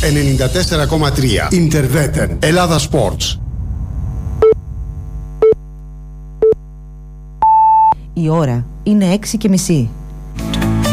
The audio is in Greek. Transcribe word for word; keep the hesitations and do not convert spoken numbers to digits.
ενενήντα τέσσερα κόμμα τρία. Interveten. Ελλάδα Sports. Η ώρα είναι έξι και μισή.